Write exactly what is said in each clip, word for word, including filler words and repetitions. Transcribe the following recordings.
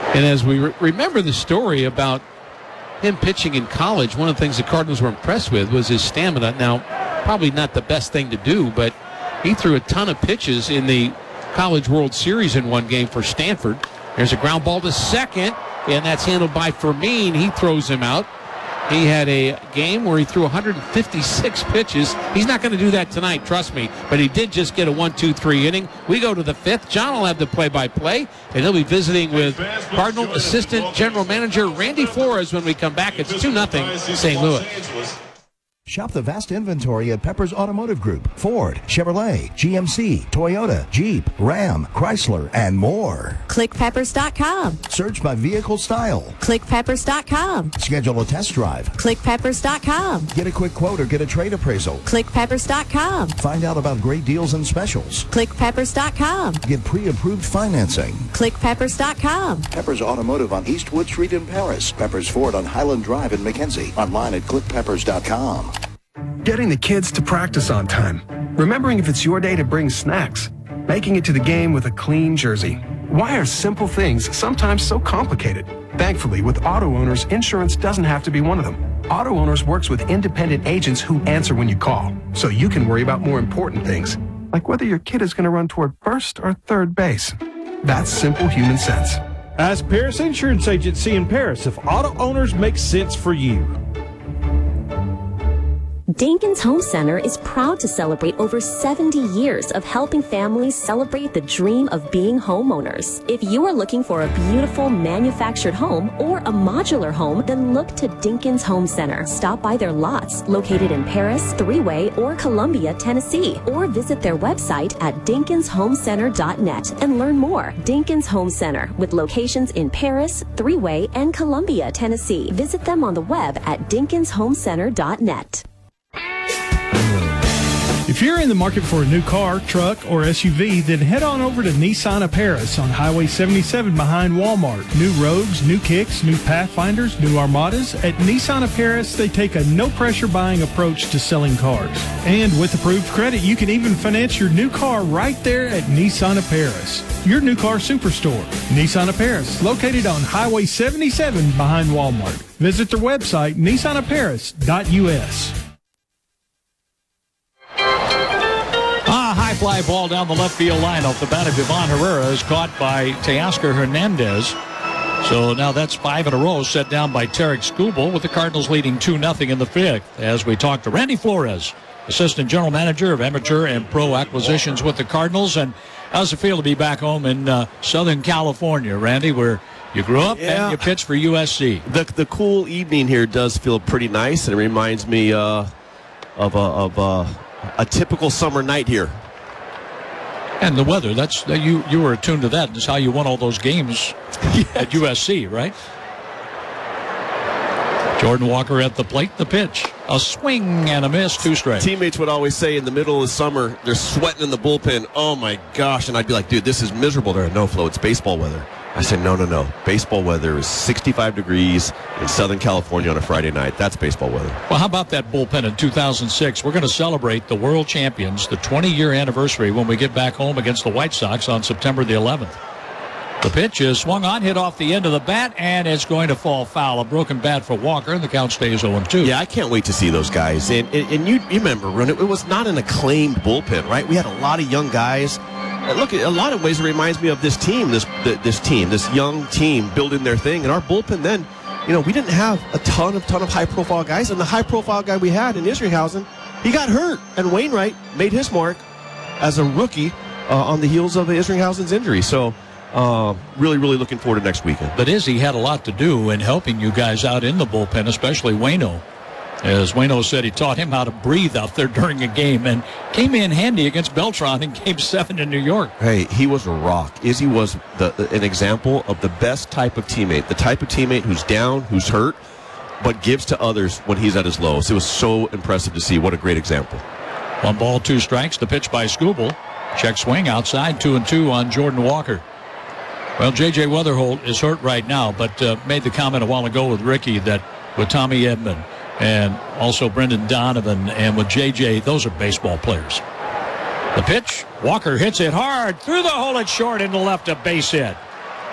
And as we re- remember the story about him pitching in college, one of the things the Cardinals were impressed with was his stamina. Now, probably not the best thing to do, but he threw a ton of pitches in the College World Series in one game for Stanford. There's a ground ball to second, and that's handled by Fermin. He throws him out. He had a game where he threw one hundred fifty-six pitches. He's not going to do that tonight, trust me. But he did just get a one two three inning. We go to the fifth. John will have the play-by-play, and he'll be visiting with Cardinal Assistant General Manager Randy Flores when we come back. It's two nothing Saint Louis. Shop the vast inventory at Pepper's Automotive Group. Ford, Chevrolet, G M C, Toyota, Jeep, Ram, Chrysler, and more. click peppers dot com. Search by vehicle style. click peppers dot com. Schedule a test drive. click peppers dot com. Get a quick quote or get a trade appraisal. click peppers dot com. Find out about great deals and specials. click peppers dot com. Get pre-approved financing. click peppers dot com. Peppers Automotive on Eastwood Street in Paris. Peppers Ford on Highland Drive in McKenzie. Online at click peppers dot com. Getting the kids to practice on time. Remembering if it's your day to bring snacks. Making it to the game with a clean jersey. Why are simple things sometimes so complicated? Thankfully, with Auto Owners, insurance doesn't have to be one of them. Auto Owners works with independent agents who answer when you call, so you can worry about more important things, like whether your kid is going to run toward first or third base. That's simple human sense. Ask Paris Insurance Agency in Paris if Auto Owners makes sense for you. Dinkins Home Center is proud to celebrate over seventy years of helping families celebrate the dream of being homeowners. If you are looking for a beautiful manufactured home or a modular home, then look to Dinkins Home Center. Stop by their lots located in Paris, Three-Way, or Columbia, Tennessee, or visit their website at dinkins home center dot net and learn more. Dinkins Home Center, with locations in Paris, Three-Way, and Columbia, Tennessee. Visit them on the web at dinkins home center dot net. If you're in the market for a new car, truck, or S U V, then head on over to Nissan of Paris on Highway seventy-seven behind Walmart. New Rogues, new Kicks, new Pathfinders, new Armadas. At Nissan of Paris, they take a no-pressure buying approach to selling cars. And with approved credit, you can even finance your new car right there at Nissan of Paris, your new car superstore. Nissan of Paris, located on Highway seventy-seven behind Walmart. Visit their website, nissan of paris dot u s. High fly ball down the left field line off the bat of Ivan Herrera is caught by Teoscar Hernandez. So now that's five in a row set down by Tarek Skubal, with the Cardinals leading two nothing in the fifth. As we talk to Randy Flores, Assistant General Manager of Amateur and Pro Acquisitions with the Cardinals. And how's it feel to be back home in uh, Southern California, Randy, where you grew up yeah. and you pitched for U S C? The, the cool evening here does feel pretty nice, and it reminds me uh, of, a, of a, a typical summer night here. And the weather, that's you you were attuned to that. That's how you won all those games yes. at U S C, right? Jordan Walker at the plate, the pitch. A swing and a miss, two strikes. Teammates would always say in the middle of the summer, they're sweating in the bullpen. Oh, my gosh. And I'd be like, dude, this is miserable. They're no flow. It's baseball weather. I said, no, no, no. Baseball weather is sixty-five degrees in Southern California on a Friday night. That's baseball weather. Well, how about that bullpen in two thousand six? We're going to celebrate the world champions, the twenty-year anniversary, when we get back home against the White Sox on September the eleventh. The pitch is swung on, hit off the end of the bat, and it's going to fall foul. A broken bat for Walker, and the count stays oh and two. Yeah, I can't wait to see those guys. And, and, and you, you remember, Ron, it was not an acclaimed bullpen, right? We had a lot of young guys. Look, in a lot of ways, it reminds me of this team, this this team, this young team building their thing. And our bullpen then, you know, we didn't have a ton of ton of high-profile guys. And the high-profile guy we had in Isringhausen, he got hurt. And Wainwright made his mark as a rookie uh, on the heels of Isringhausen's injury. So uh, really, really looking forward to next weekend. But Izzy had a lot to do in helping you guys out in the bullpen, especially Waino. As Waino said, he taught him how to breathe out there during a game and came in handy against Beltran in Game seven in New York. Hey, he was a rock. Izzy was the, an example of the best type of teammate, the type of teammate who's down, who's hurt, but gives to others when he's at his lowest. It was so impressive to see. What a great example. One ball, two strikes. The pitch by Skubal. Check swing outside, two and two on Jordan Walker. Well, J J Weatherholt is hurt right now, but uh, made the comment a while ago with Ricky that with Tommy Edman and also Brendan Donovan, and with J J, those are baseball players. The pitch, Walker hits it hard through the hole at short into left, a base hit.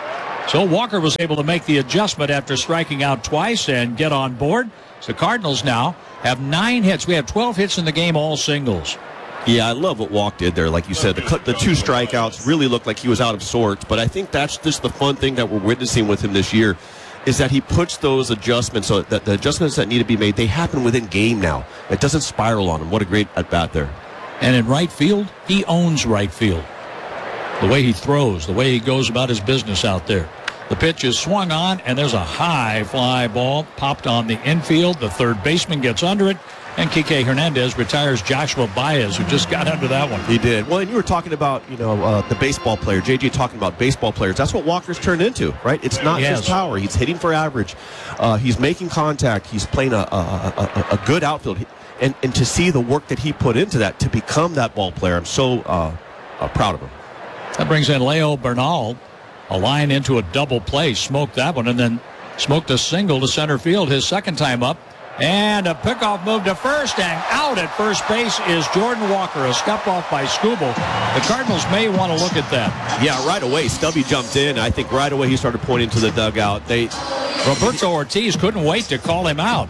So Walker was able to make the adjustment after striking out twice and get on board. So the Cardinals now have nine hits. We have twelve hits in the game, all singles. Yeah, I love what Walk did there. Like you said, the, the two strikeouts really looked like he was out of sorts. But I think that's just the fun thing that we're witnessing with him this year, is that he puts those adjustments, so that the adjustments that need to be made, they happen within game now. It doesn't spiral on him. What a great at-bat there. And in right field, he owns right field. The way he throws, the way he goes about his business out there. The pitch is swung on, and there's a high fly ball popped on the infield. The third baseman gets under it, and Kike Hernandez retires Joshua Baez, who just got under that one. He did. Well, and you were talking about, you know, uh, the baseball player. J J talking about baseball players. That's what Walker's turned into, right? It's not Yes. just power. He's hitting for average. Uh, he's making contact. He's playing a, a, a, a good outfield. And, and to see the work that he put into that to become that ball player, I'm so uh, uh, proud of him. That brings in Leo Bernal. A line into a double play. Smoked that one, and then smoked a single to center field his second time up. And a pickoff move to first, and out at first base is Jordan Walker. A step off by Skubal. The Cardinals may want to look at that. Yeah, right away. Stubby jumped in. I think right away he started pointing to the dugout. They, Roberto Ortiz couldn't wait to call him out.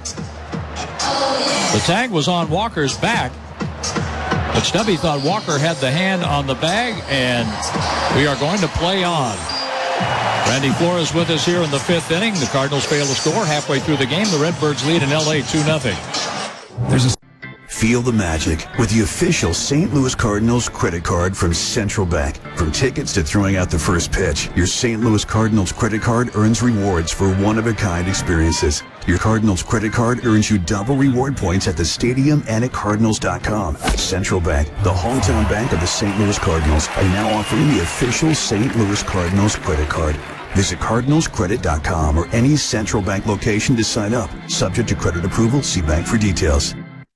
The tag was on Walker's back, but Stubby thought Walker had the hand on the bag, and we are going to play on. Randy Flores with us here in the fifth inning. The Cardinals fail to score halfway through the game. The Redbirds lead in L A two nothing. There's a Feel the magic with the official Saint Louis Cardinals credit card from Central Bank. From tickets to throwing out the first pitch, your Saint Louis Cardinals credit card earns rewards for one-of-a-kind experiences. Your Cardinals credit card earns you double reward points at the stadium and at Cardinals dot com. Central Bank, the hometown bank of the Saint Louis Cardinals, are now offering the official Saint Louis Cardinals credit card. Visit Cardinals Credit dot com or any Central Bank location to sign up. Subject to credit approval, see bank for details.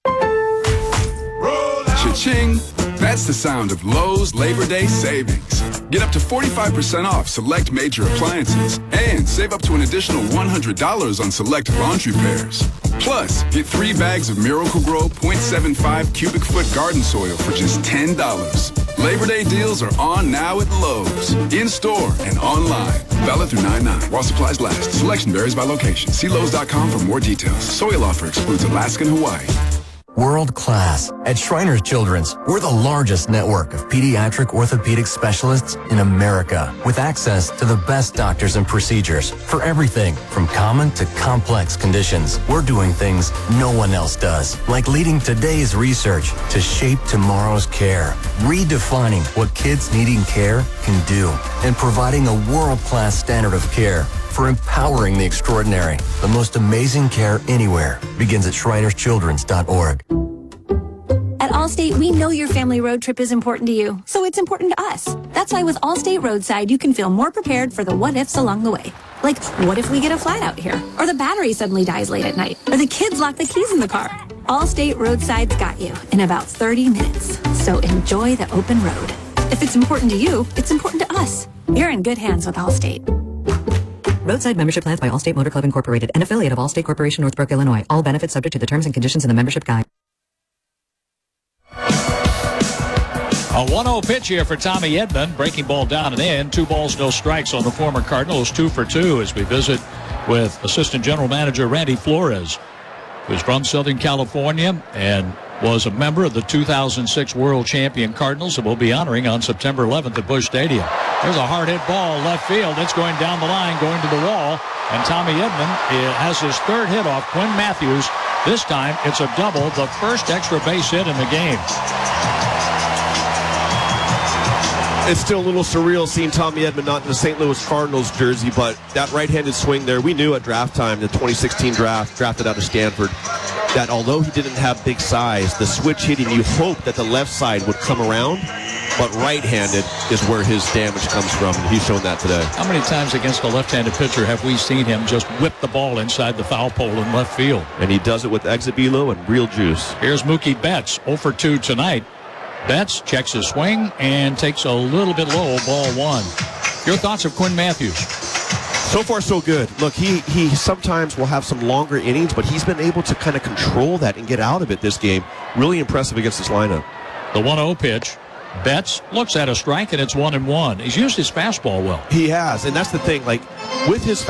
Cha-ching! That's the sound of Lowe's Labor Day savings. Get up to forty-five percent off select major appliances and save up to an additional one hundred dollars on select laundry pairs. Plus, get three bags of Miracle-Gro point seven five cubic foot garden soil for just ten dollars. Labor Day deals are on now at Lowe's, in-store and online. Valid through nine nine while supplies last. Selection varies by location. See Lowe's dot com for more details. Soil offer excludes Alaska and Hawaii. World class. At Shriners Children's, we're the largest network of pediatric orthopedic specialists in America, with access to the best doctors and procedures for everything from common to complex conditions. We're doing things no one else does, like leading today's research to shape tomorrow's care, redefining what kids needing care can do, and providing a world-class standard of care for empowering the extraordinary. The most amazing care anywhere begins at Shriners Children's dot org. At Allstate, we know your family road trip is important to you, so it's important to us. That's why with Allstate Roadside, you can feel more prepared for the what-ifs along the way. Like, what if we get a flat out here? Or the battery suddenly dies late at night? Or the kids lock the keys in the car? Allstate Roadside's got you in about thirty minutes. So enjoy the open road. If it's important to you, it's important to us. You're in good hands with Allstate. Roadside membership plans by Allstate Motor Club Incorporated, an affiliate of Allstate Corporation, Northbrook, Illinois. All benefits subject to the terms and conditions in the membership guide. A one oh pitch here for Tommy Edman. Breaking ball down and in. Two balls, no strikes on the former Cardinals. Two for two as we visit with Assistant General Manager Randy Flores, who's from Southern California and was a member of the two thousand six World Champion Cardinals that we'll be honoring on September eleventh at Busch Stadium. There's a hard hit ball left field. It's going down the line, going to the wall. And Tommy Edman has his third hit off Quinn Matthews. This time it's a double, the first extra base hit in the game. It's still a little surreal seeing Tommy Edman not in the Saint Louis Cardinals jersey, but that right-handed swing there, we knew at draft time, the twenty sixteen draft, drafted out of Stanford, that although he didn't have big size, the switch hitting, you hope that the left side would come around, but right-handed is where his damage comes from, and he's shown that today. How many times against a left-handed pitcher have we seen him just whip the ball inside the foul pole in left field? And he does it with exit velo and real juice. Here's Mookie Betts, oh for two tonight. Betts checks his swing and takes a little bit low, ball one. Your thoughts of Quinn Matthews? So far, so good. Look, he, he sometimes will have some longer innings, but he's been able to kind of control that and get out of it this game. Really impressive against this lineup. The one oh pitch. Betts looks at a strike, and it's one and one. He's used his fastball well. He has, and that's the thing. Like with his